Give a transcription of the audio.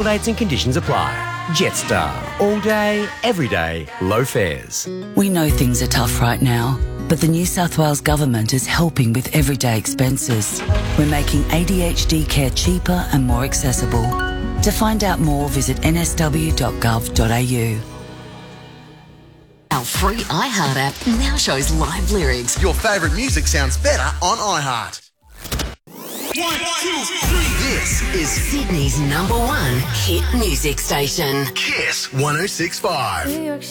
dates and conditions apply. Jetstar. All day, every day, low fares. We know things are tough right now, but the New South Wales Government is helping with everyday expenses. We're making ADHD care cheaper and more accessible. To find out more, visit nsw.gov.au. Our free iHeart app now shows live lyrics. Your favourite music sounds better on iHeart. 1, 2, 3. This is Sydney's #1 hit music station. Kiss 106.5.